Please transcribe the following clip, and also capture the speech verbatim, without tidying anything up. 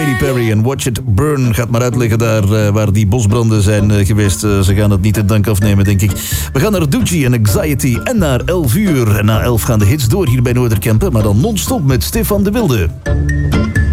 Katy Perry en Watch It Burn. Gaat maar uitleggen daar uh, waar die bosbranden zijn uh, geweest. Uh, ze gaan het niet in dank afnemen, denk ik. We gaan naar Doechie en Anxiety en naar elf uur. En na elf gaan de hits door hier bij Noorderkempen, maar dan non-stop met Stefan de Wilde.